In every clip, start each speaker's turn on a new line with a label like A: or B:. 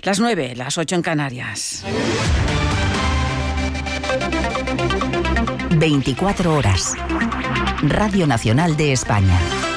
A: Las 9, las 8 en Canarias.
B: 24 horas. Radio Nacional de España.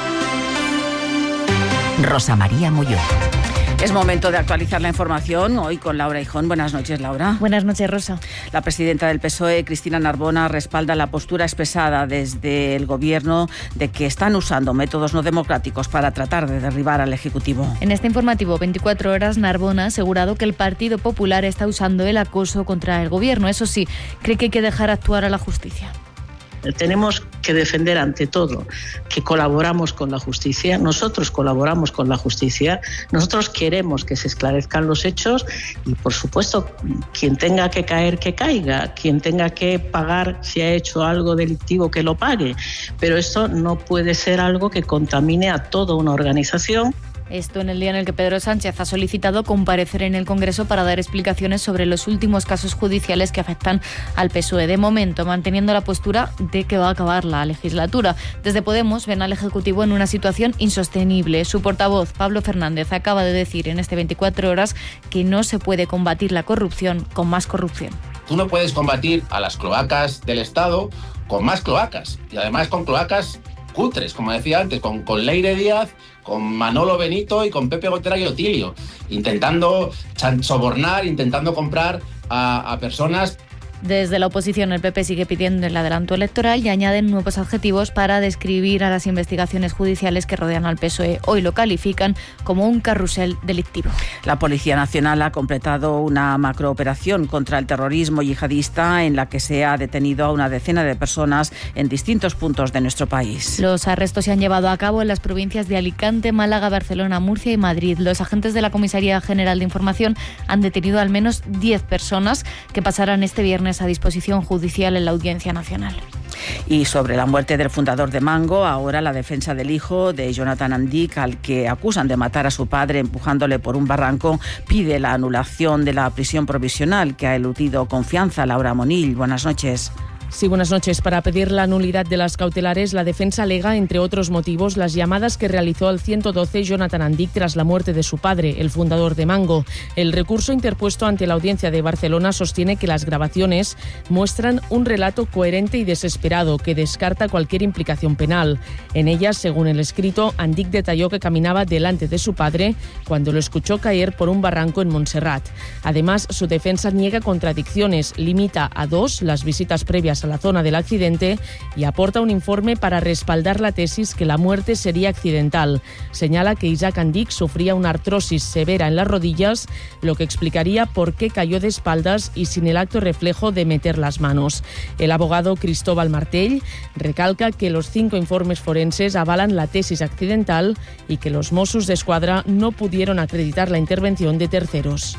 B: Rosa María Molló.
A: Es momento de actualizar la información hoy con Laura Hijón. Buenas noches, Laura.
C: Buenas noches, Rosa.
A: La presidenta del PSOE, Cristina Narbona, respalda la postura expresada desde el Gobierno de que están usando métodos no democráticos para tratar de derribar al Ejecutivo.
C: En este informativo 24 horas, Narbona ha asegurado que el Partido Popular está usando el acoso contra el Gobierno. Eso sí, cree que hay que dejar actuar a la justicia.
D: Tenemos que defender ante todo que colaboramos con la justicia, nosotros colaboramos con la justicia, nosotros queremos que se esclarezcan los hechos y, por supuesto, quien tenga que caer, que caiga, quien tenga que pagar si ha hecho algo delictivo, que lo pague, pero esto no puede ser algo que contamine a toda una organización.
C: Esto en el día en el que Pedro Sánchez ha solicitado comparecer en el Congreso para dar explicaciones sobre los últimos casos judiciales que afectan al PSOE. De momento, manteniendo la postura de que va a acabar la legislatura. Desde Podemos ven al Ejecutivo en una situación insostenible. Su portavoz, Pablo Fernández, acaba de decir en este 24 horas que no se puede combatir la corrupción con más corrupción.
E: Tú no puedes combatir a las cloacas del Estado con más cloacas. Y además con cloacas cutres, como decía antes, con Leire Díaz, con Manolo Benito y con Pepe Gotera y Otilio, intentando sobornar, intentando comprar a personas.
C: Desde la oposición, el PP sigue pidiendo el adelanto electoral y añaden nuevos adjetivos para describir a las investigaciones judiciales que rodean al PSOE. Hoy lo califican como un carrusel delictivo.
A: La Policía Nacional ha completado una macrooperación contra el terrorismo yihadista en la que se ha detenido a una decena de personas en distintos puntos de nuestro país.
C: Los arrestos se han llevado a cabo en las provincias de Alicante, Málaga, Barcelona, Murcia y Madrid. Los agentes de la Comisaría General de Información han detenido al menos 10 personas que pasarán este viernes a disposición judicial en la Audiencia Nacional.
A: Y sobre la muerte del fundador de Mango, ahora la defensa del hijo de Jonathan Andic, al que acusan de matar a su padre empujándole por un barranco, pide la anulación de la prisión provisional que ha eludido confianza. Laura Monill, buenas noches.
F: Sí, buenas noches. Para pedir la nulidad de las cautelares, la defensa alega, entre otros motivos, las llamadas que realizó al 112 Jonathan Andic tras la muerte de su padre, el fundador de Mango. El recurso interpuesto ante la Audiencia de Barcelona sostiene que las grabaciones muestran un relato coherente y desesperado que descarta cualquier implicación penal. En ellas, según el escrito, Andic detalló que caminaba delante de su padre cuando lo escuchó caer por un barranco en Montserrat. Además, su defensa niega contradicciones, limita a 2 las visitas previas a la zona del accidente y aporta un informe para respaldar la tesis que la muerte sería accidental. Señala que Isaac Andic sufría una artrosis severa en las rodillas, lo que explicaría por qué cayó de espaldas y sin el acto reflejo de meter las manos. El abogado Cristóbal Martell recalca que los 5 informes forenses avalan la tesis accidental y que los Mossos d'Esquadra no pudieron acreditar la intervención de terceros.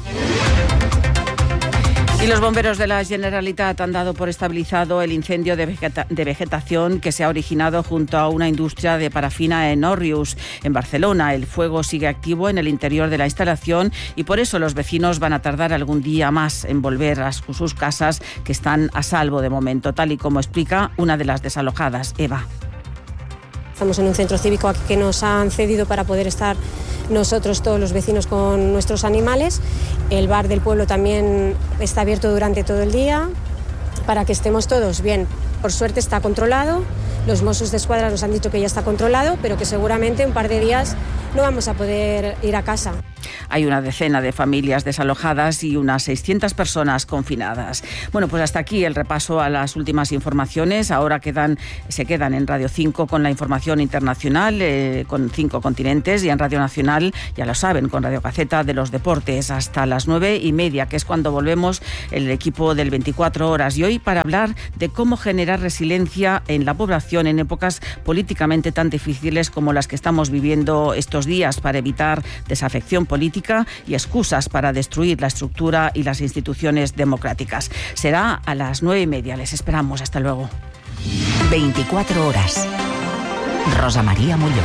A: Y los bomberos de la Generalitat han dado por estabilizado el incendio de vegetación que se ha originado junto a una industria de parafina en Òrrius, en Barcelona. El fuego sigue activo en el interior de la instalación y por eso los vecinos van a tardar algún día más en volver a sus casas, que están a salvo de momento, tal y como explica una de las desalojadas, Eva.
G: Estamos en un centro cívico aquí que nos han cedido para poder estar nosotros, todos los vecinos, con nuestros animales. El bar del pueblo también está abierto durante todo el día para que estemos todos bien. Por suerte está controlado. Los Mossos d'Esquadra nos han dicho que ya está controlado, pero que seguramente un par de días no vamos a poder ir a casa.
A: Hay una decena de familias desalojadas y unas 600 personas confinadas. Bueno, pues hasta aquí el repaso a las últimas informaciones. Ahora se quedan en Radio 5 con la información internacional, con 5 continentes, y en Radio Nacional, ya lo saben, con Radio Gaceta de los deportes hasta las 9:30, que es cuando volvemos el equipo del 24 horas. Y hoy para hablar de cómo generar resiliencia en la población en épocas políticamente tan difíciles como las que estamos viviendo estos días, para evitar desafección política y excusas para destruir la estructura y las instituciones democráticas. Será a las 9:30. Les esperamos. Hasta luego.
B: 24 horas. Rosa María Molló.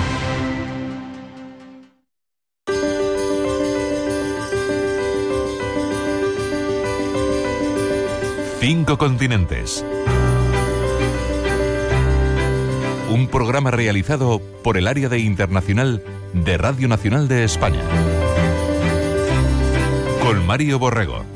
H: Cinco continentes. Un programa realizado por el Área de Internacional de Radio Nacional de España. con Mario Borrego.